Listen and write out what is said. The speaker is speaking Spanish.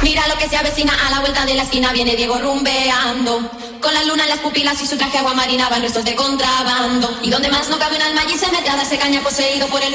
Mira lo que se avecina a la vuelta de la esquina, viene Diego rumbeando. Con la luna en las pupilas y su traje agua marina van restos de contrabando. Y donde más no cabe un alma allí se mete a darse caña poseído por el